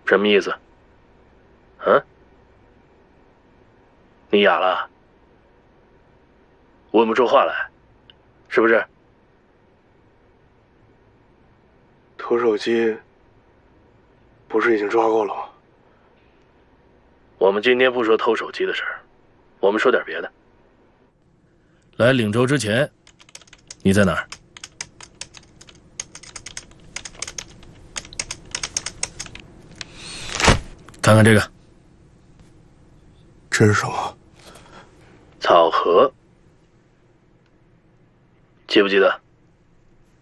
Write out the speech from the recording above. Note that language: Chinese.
什么意思？啊？你哑了？问不出话来，是不是？ 偷手机不是已经抓过了吗？ 我们今天不说偷手机的事儿，我们说点别的。来岭州之前，你在哪儿？看看这个， 这是什么？ 草盒，记不记得？